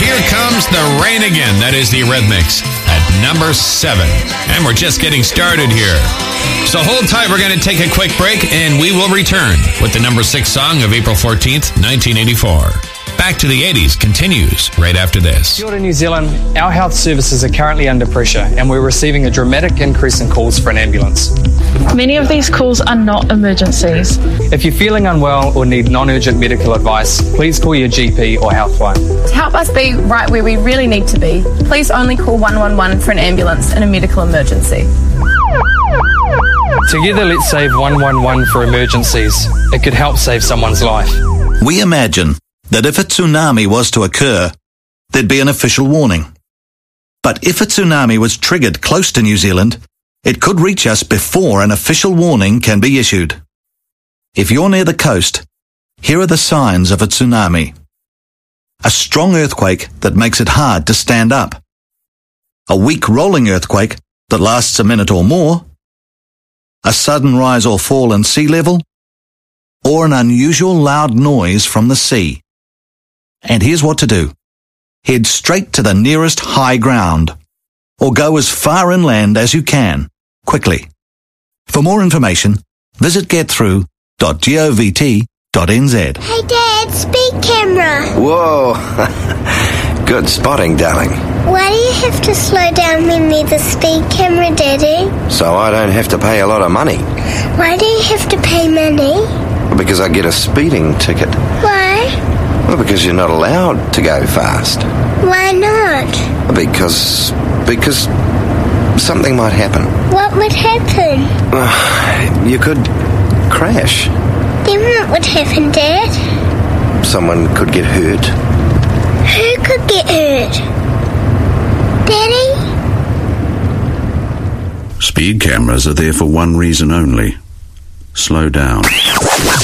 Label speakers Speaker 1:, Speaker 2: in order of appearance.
Speaker 1: Here comes the rain again. That is the Rhythmics at number 7. And we're just getting started here. So hold tight. We're going to take a quick break, and we will return with the number 6 song of April 14th, 1984. Back to the 80s continues right after this.
Speaker 2: Kia ora, New Zealand. Our health services are currently under pressure, and we're receiving a dramatic increase in calls for an ambulance.
Speaker 3: Many of these calls are not emergencies.
Speaker 2: If you're feeling unwell or need non-urgent medical advice, please call your GP or Healthline.
Speaker 4: To help us be right where we really need to be, please only call 111 for an ambulance in a medical emergency.
Speaker 2: Together, let's save 111 for emergencies. It could help save someone's life.
Speaker 5: We imagine that if a tsunami was to occur, there'd be an official warning. But if a tsunami was triggered close to New Zealand, it could reach us before an official warning can be issued. If you're near the coast, here are the signs of a tsunami. A strong earthquake that makes it hard to stand up. A weak rolling earthquake that lasts a minute or more. A sudden rise or fall in sea level. Or an unusual loud noise from the sea. And here's what to do. Head straight to the nearest high ground, or go as far inland as you can, quickly. For more information, visit getthrough.govt.nz.
Speaker 6: Hey Dad, speed camera.
Speaker 7: Whoa, good spotting, darling.
Speaker 6: Why do you have to slow down when there's a speed camera, Daddy?
Speaker 7: So I don't have to pay a lot of money.
Speaker 6: Why do you have to pay money?
Speaker 7: Because I get a speeding ticket.
Speaker 6: Why?
Speaker 7: Well, because you're not allowed to go fast.
Speaker 6: Why not?
Speaker 7: Because something might happen.
Speaker 6: What would happen?
Speaker 7: You could crash.
Speaker 6: Then what would happen, Dad?
Speaker 7: Someone could get hurt.
Speaker 6: Who could get hurt? Daddy?
Speaker 8: Speed cameras are there for one reason only. Slow down.